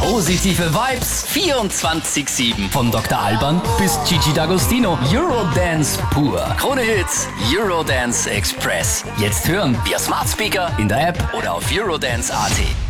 Positive Vibes 24/7. Von Dr. Alban bis Gigi D'Agostino. Eurodance pur. Krone Hits, Eurodance Express. Jetzt hören via Smart Speaker, in der App oder auf Eurodance.at.